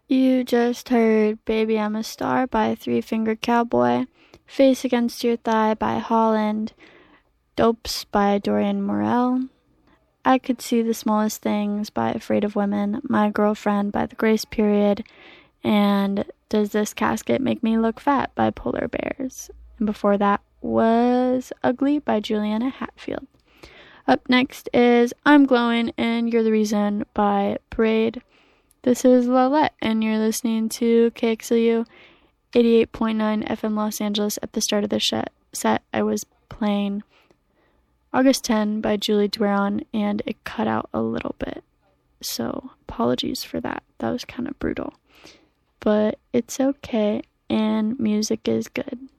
You just heard Baby I'm a Star by Three Finger Cowboy, Face Against Your Thigh by Holland, Dopes by Dorian Morell, I Could See the Smallest Things by Afraid of Women, My Girlfriend by The Grace Period, and Does This Casket Make Me Look Fat by Polar Bears. And before that was Ugly by Juliana Hatfield. Up next is I'm Glowing and You're the Reason by Parade. This is Lalette, and you're listening to KXLU 88.9 FM Los Angeles. At the start of the set, I was playing August 10 by Julie Duran, and it cut out a little bit. So, apologies for that. That was kind of brutal. But it's okay, and music is good.